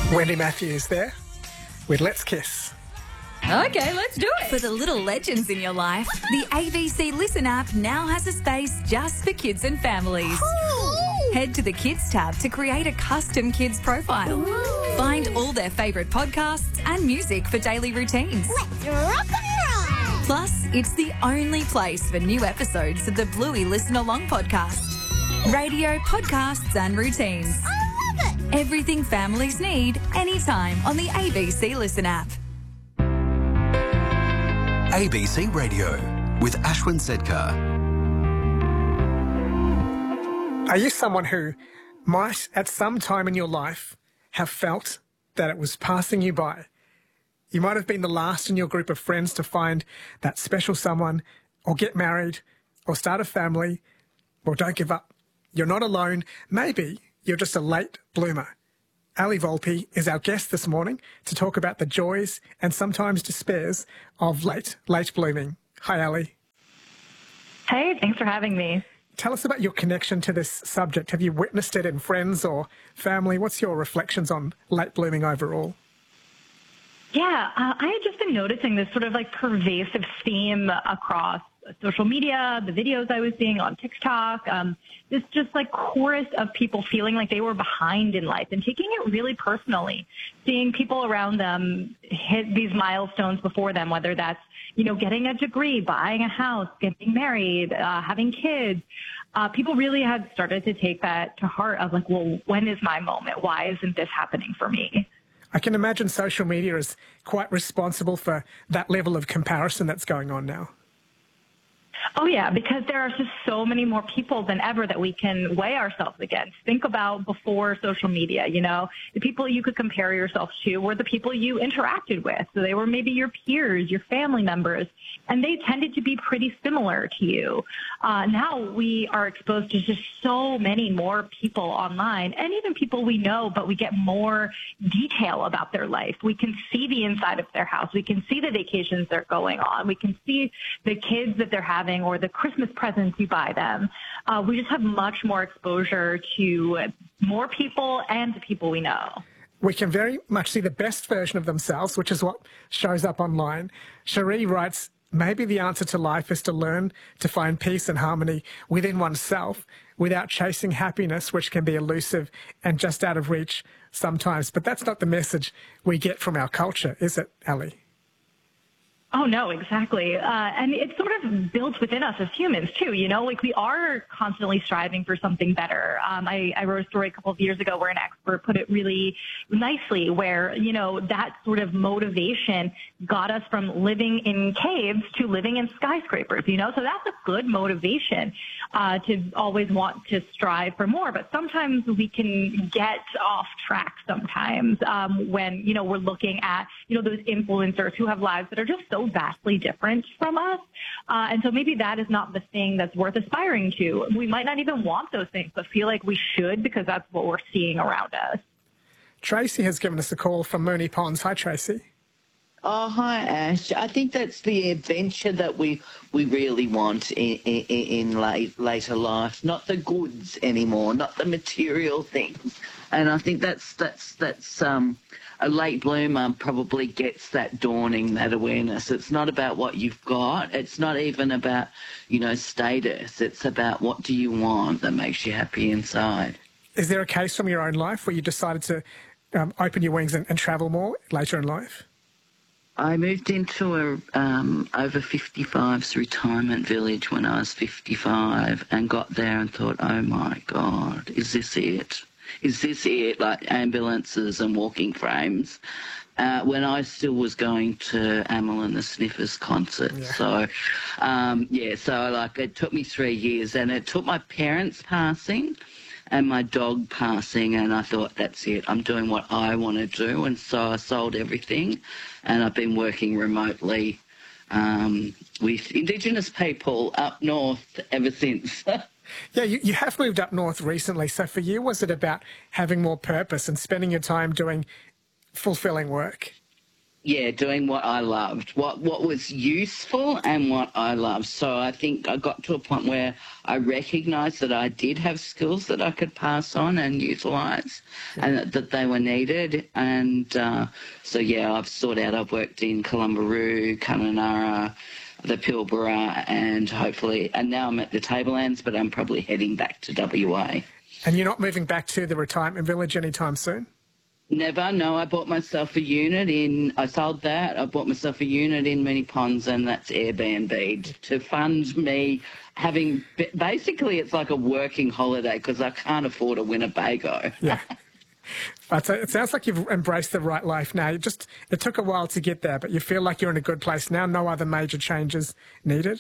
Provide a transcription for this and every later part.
Wendy Matthews there with Let's Kiss. Okay, let's do it. For the little legends in your life, the ABC Listen app now has a space just for kids and families. Head to the Kids tab to create a custom kids profile. Find all their favourite podcasts and music for daily routines. Let's rock and roll! Plus, it's the only place for new episodes of the Bluey Listen Along podcast. Radio, podcasts and routines. I love it! Everything families need, anytime on the ABC Listen app. ABC Radio with Ashwin Sedkar. Are you someone who might, at some time in your life, have felt that it was passing you by? You might have been the last in your group of friends to find that special someone, or get married, or start a family. Well, don't give up. You're not alone. Maybe you're just a late bloomer. Ali Volpe is our guest this morning to talk about the joys and sometimes despairs of late blooming. Hi, Ali. Hey, thanks for having me. Tell us about your connection to this subject. Have you witnessed it in friends or family? What's your reflections on late blooming overall? Yeah, I had just been noticing this sort of like pervasive theme across social media, the videos I was seeing on TikTok, this just like chorus of people feeling like they were behind in life and taking it really personally, seeing people around them hit these milestones before them, whether that's, getting a degree, buying a house, getting married, having kids. People really had started to take that to heart of like, well, when is my moment? Why isn't this happening for me? I can imagine social media is quite responsible for that level of comparison that's going on now. Oh, yeah, because there are just so many more people than ever that we can weigh ourselves against. Think about before social media, the people you could compare yourself to were the people you interacted with. So they were maybe your peers, your family members, and they tended to be pretty similar to you. Now we are exposed to just so many more people online and even people we know, but we get more detail about their life. We can see the inside of their house. We can see the vacations they're going on. We can see the kids that they're having or the Christmas presents you buy them. We just have much more exposure to more people and to people we know. We can very much see the best version of themselves, which is what shows up online. Cherie writes, maybe the answer to life is to learn to find peace and harmony within oneself without chasing happiness, which can be elusive and just out of reach sometimes. But that's not the message we get from our culture, is it, Ali? Oh, no, exactly. And it's sort of built within us as humans, too. Like we are constantly striving for something better. I wrote a story a couple of years ago where an expert put it really nicely where, that sort of motivation got us from living in caves to living in skyscrapers, So that's a good motivation to always want to strive for more. But sometimes we can get off track sometimes when, we're looking at, those influencers who have lives that are just so vastly different from us. And so maybe that is not the thing that's worth aspiring to. We might not even want those things, but feel like we should because that's what we're seeing around us. Tracy has given us a call from Moonee Ponds. Hi, Tracy. Oh, hi, Ash. I think that's the adventure that we really want in later life, not the goods anymore, not the material things. And I think that's a late bloomer probably gets that dawning, that awareness. It's not about what you've got. It's not even about, status. It's about what do you want that makes you happy inside. Is there a case from your own life where you decided to open your wings and travel more later in life? I moved into a over 55s retirement village when I was 55 and got there and thought, oh, my God, is this it? Is this it? Like ambulances and walking frames. When I still was going to Amyl and the Sniffers concert. Yeah. So it took me 3 years and it took my parents passing and my dog passing and I thought, that's it, I'm doing what I want to do. And so I sold everything and I've been working remotely with Indigenous people up north ever since. Yeah, you have moved up north recently. So for you, was it about having more purpose and spending your time doing fulfilling work? yeah, doing what I loved, what was useful and what I loved. So I think I got to a point where I recognised that I did have skills that I could pass on and utilise, and that they were needed. And so, yeah, I've worked in Columbaroo, Kununurra, the Pilbara, and now I'm at the Tablelands, but I'm probably heading back to WA. And you're not moving back to the retirement village anytime soon? Never, no. I bought myself a unit I sold that. I bought myself a unit in Moonee Ponds, and that's Airbnb to fund me having, basically it's like a working holiday because I can't afford a Winnebago. Yeah. But it sounds like you've embraced the right life now. It took a while to get there, but you feel like you're in a good place now. No other major changes needed?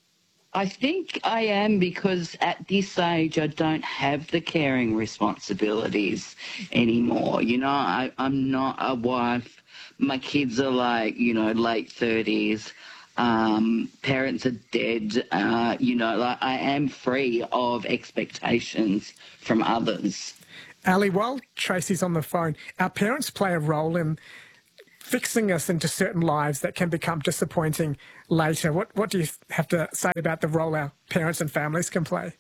I think I am, because at this age I don't have the caring responsibilities anymore. You know, I'm not a wife. My kids are like, you know, late 30s. Parents are dead. You know, like I am free of expectations from others. Ali, while Tracy's on the phone, our parents play a role in fixing us into certain lives that can become disappointing later. What do you have to say about the role our parents and families can play?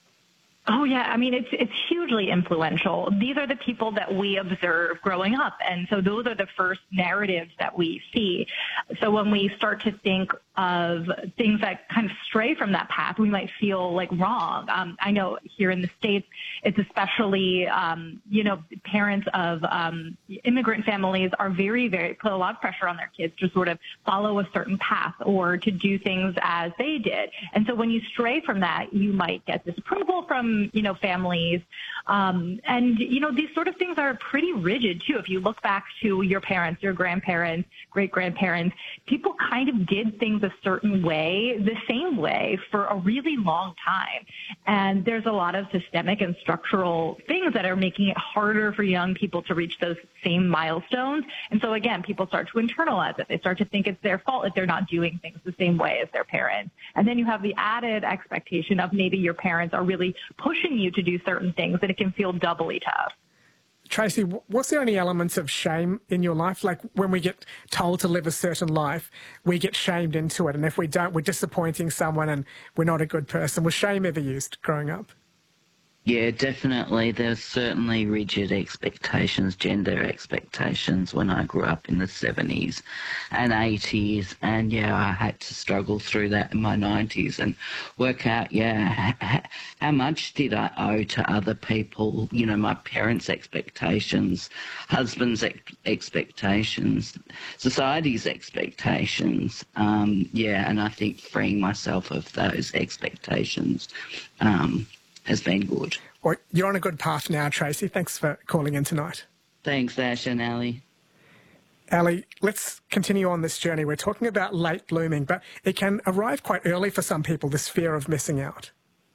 Oh, yeah. I mean, it's hugely influential. These are the people that we observe growing up. And so those are the first narratives that we see. So when we start to think of things that kind of stray from that path, we might feel like wrong. I know here in the States, it's especially, you know, parents of immigrant families are put a lot of pressure on their kids to sort of follow a certain path or to do things as they did. And so when you stray from that, you might get disapproval from, you know, families. And, you know, these sort of things are pretty rigid, too. If you look back to your parents, your grandparents, great-grandparents, people kind of did things a certain way, the same way, for a really long time. And there's a lot of systemic and structural things that are making it harder for young people to reach those same milestones. And so, again, people start to internalize it. They start to think it's their fault if they're not doing things the same way as their parents. And then you have the added expectation of maybe your parents are really pushing you to do certain things, and it can feel doubly tough. Tracy, was there any elements of shame in your life? Like when we get told to live a certain life, we get shamed into it. And if we don't, we're disappointing someone and we're not a good person. Was shame ever used growing up? Yeah, definitely. There's certainly rigid expectations, gender expectations when I grew up in the 70s and 80s. And, yeah, I had to struggle through that in my 90s and work out, how much did I owe to other people, you know, my parents' expectations, husband's expectations, society's expectations. And I think freeing myself of those expectations has been good. Well, you're on a good path now, Tracy. Thanks for calling in tonight. Thanks, Ash and Ali. Ali, let's continue on this journey. We're talking about late blooming, but it can arrive quite early for some people, this fear of missing out.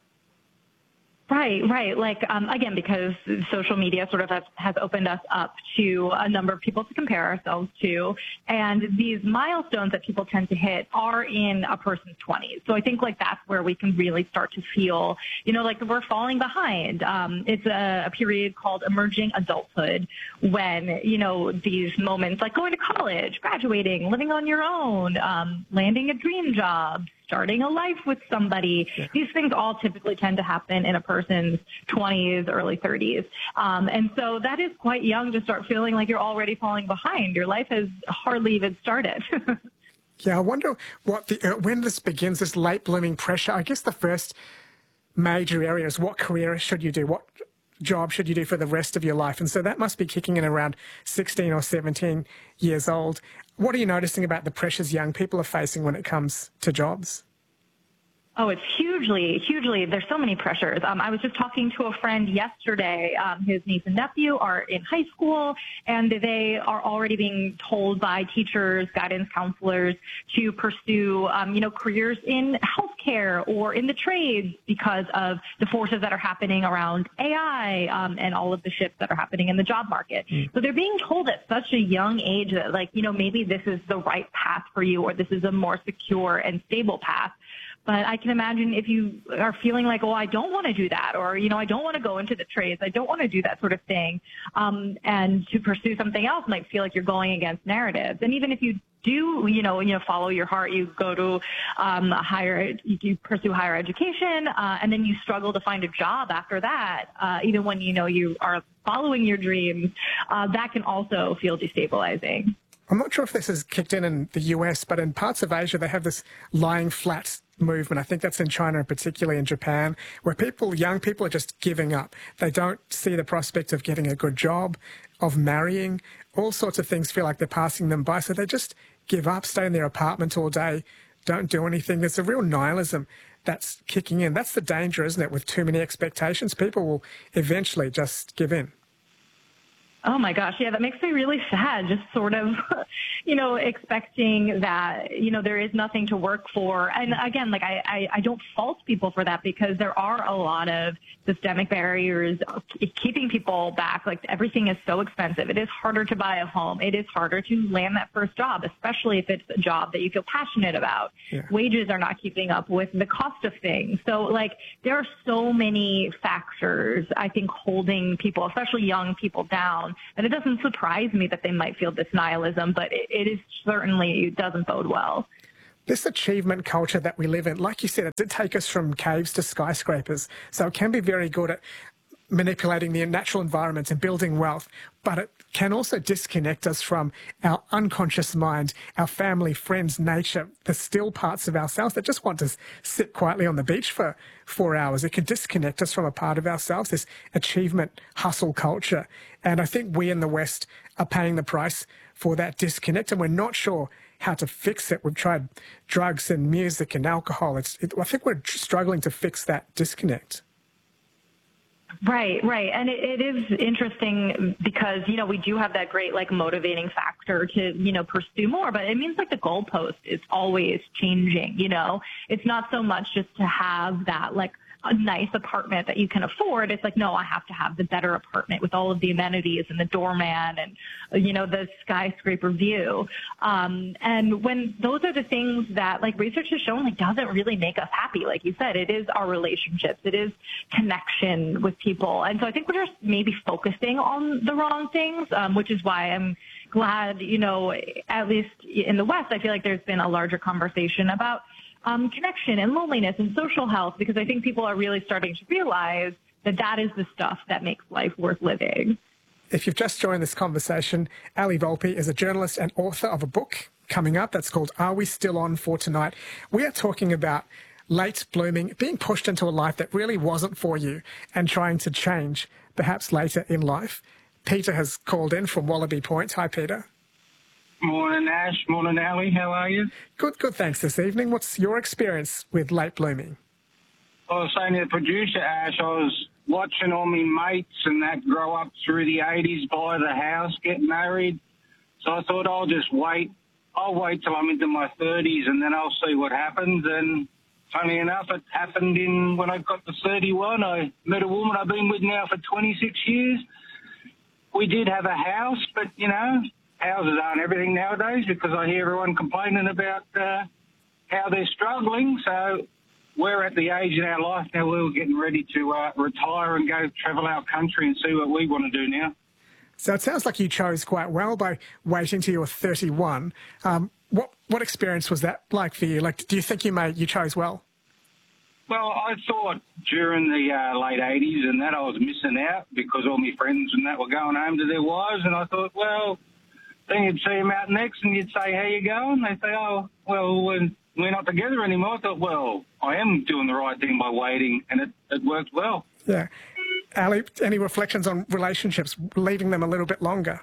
Right. Like, again, because social media sort of has opened us up to a number of people to compare ourselves to. And these milestones that people tend to hit are in a person's 20s. So I think, like, that's where we can really start to feel, you know, like we're falling behind. It's a period called emerging adulthood when, you know, these moments like going to college, graduating, living on your own, landing a dream job, starting a life with somebody. Yeah. These things all typically tend to happen in a person's 20s, early 30s. And so that is quite young to start feeling like you're already falling behind. Your life has hardly even started. Yeah, I wonder when this begins, this late blooming pressure. I guess the first major area is what career should you do? What job should you do for the rest of your life? And so that must be kicking in around 16 or 17 years old. What are you noticing about the pressures young people are facing when it comes to jobs? Oh, it's hugely. There's so many pressures. I was just talking to a friend yesterday. His niece and nephew are in high school, and they are already being told by teachers, guidance counselors to pursue, careers in healthcare or in the trades because of the forces that are happening around AI and all of the shifts that are happening in the job market. So they're being told at such a young age that, maybe this is the right path for you or this is a more secure and stable path. But I can imagine if you are feeling like, oh, I don't want to do that, or, I don't want to go into the trades, I don't want to do that sort of thing, and to pursue something else might feel like you're going against narratives. And even if you do, follow your heart, you go to you pursue higher education, and then you struggle to find a job after that, even when you are following your dreams, that can also feel destabilizing. I'm not sure if this has kicked in the US, but in parts of Asia, they have this lying flat movement. I think that's in China and particularly in Japan, where young people are just giving up. They don't see the prospect of getting a good job, of marrying. All sorts of things feel like they're passing them by. So they just give up, stay in their apartment all day, don't do anything. There's a real nihilism that's kicking in. That's the danger, isn't it? With too many expectations, people will eventually just give in. Oh my gosh, yeah, that makes me really sad, just sort of, expecting that, there is nothing to work for. And again, like I don't fault people for that, because there are a lot of systemic barriers keeping people back. Like, everything is so expensive. It is harder to buy a home. It is harder to land that first job, especially if it's a job that you feel passionate about. Yeah. Wages are not keeping up with the cost of things. So there are so many factors, I think, holding people, especially young people, down. And it doesn't surprise me that they might feel this nihilism, but it certainly doesn't bode well. This achievement culture that we live in, like you said, it did take us from caves to skyscrapers. So it can be very good at manipulating the natural environment and building wealth, but it can also disconnect us from our unconscious mind, our family, friends, nature, the still parts of ourselves that just want to sit quietly on the beach for 4 hours. It can disconnect us from a part of ourselves, this achievement hustle culture. And I think we in the West are paying the price for that disconnect, and we're not sure how to fix it. We've tried drugs and music and alcohol. I think we're struggling to fix that disconnect. Right. And it is interesting because, we do have that great, motivating factor to, pursue more, but it means the goalpost is always changing, It's not so much just to have that, a nice apartment that you can afford. It's no, I have to have the better apartment with all of the amenities and the doorman and, the skyscraper view. And when those are the things that research has shown doesn't really make us happy. Like you said, it is our relationships. It is connection with people. And so I think we're just maybe focusing on the wrong things, which is why I'm glad, at least in the West, I feel like there's been a larger conversation about connection and loneliness and social health, because I think people are really starting to realize that is the stuff that makes life worth living. If you've just joined this conversation, Ali Volpe is a journalist and author of a book coming up that's called Are We Still On For Tonight? We are talking about late blooming, being pushed into a life that really wasn't for you and trying to change perhaps later in life. Peter has called in from Wallaby Point. Hi, Peter. Morning, Ash. Morning, Ali. How are you? Good, thanks this evening. What's your experience with late blooming? I was saying to the producer, Ash, I was watching all my mates and that grow up through the 80s, buy the house, get married. So I thought I'll just wait. I'll wait till I'm into my 30s and then I'll see what happens. And funny enough, it happened when I got to 31. I met a woman I've been with now for 26 years. We did have a house, but, houses aren't everything nowadays, because I hear everyone complaining about how they're struggling. So we're at the age in our life now where we're getting ready to retire and go travel our country and see what we want to do now. So it sounds like you chose quite well by waiting till you were 31. What experience was that like for you? Do you think you chose well? Well, I thought during the late 80s and that I was missing out because all my friends and that were going home to their wives, and I thought, well, then you'd see them out next and you'd say, how you going? They'd say, oh, well, we're not together anymore. I thought, well, I am doing the right thing by waiting, and it worked well. Yeah. Ali, any reflections on relationships, leaving them a little bit longer?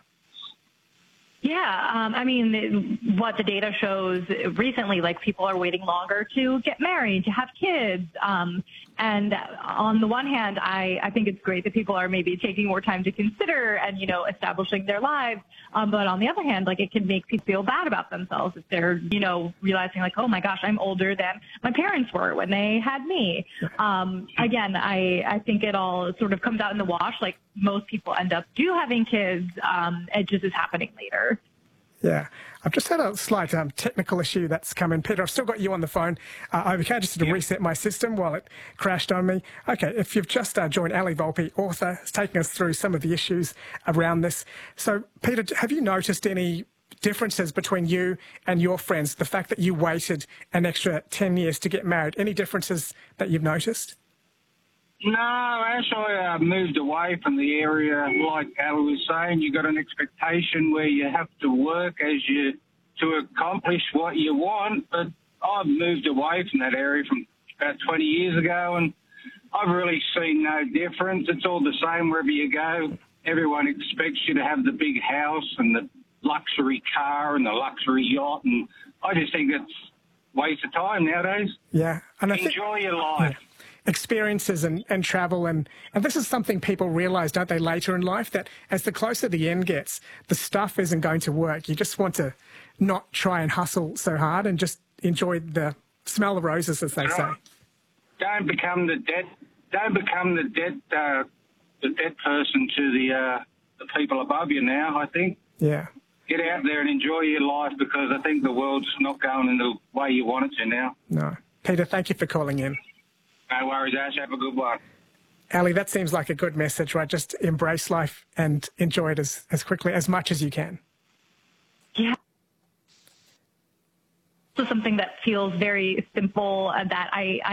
Yeah, what the data shows recently, people are waiting longer to get married, to have kids. And on the one hand, I think it's great that people are maybe taking more time to consider and, establishing their lives. But on the other hand, it can make people feel bad about themselves if they're, realizing oh my gosh, I'm older than my parents were when they had me. Again, I think it all sort of comes out in the wash. Most people end up having kids. It just is happening later. Yeah. I've just had a slight technical issue that's come in. Peter, I've still got you on the phone. I just had to reset my system while it crashed on me. Okay, if you've just joined Ali Volpe, author, is taking us through some of the issues around this. So, Peter, have you noticed any differences between you and your friends, the fact that you waited an extra 10 years to get married? Any differences that you've noticed? No, actually, I moved away from the area. Like Ali was saying, you got an expectation where you have to work to accomplish what you want. But I've moved away from that area from about 20 years ago, and I've really seen no difference. It's all the same wherever you go. Everyone expects you to have the big house and the luxury car and the luxury yacht, and I just think it's a waste of time nowadays. Yeah. And enjoy your life. Yeah. Experiences and travel, and this is something people realise, don't they, later in life, that as the closer the end gets, the stuff isn't going to work. You just want to not try and hustle so hard and just enjoy the smell of roses, as they say. Don't become the debt person to the people above you now, I think. Yeah. Get out there and enjoy your life, because I think the world's not going in the way you want it to now. No. Peter, thank you for calling in. No worries, Ash. Have a good one. Ali, that seems like a good message, right? Just embrace life and enjoy it as quickly, as much as you can. Yeah. So something that feels very simple that I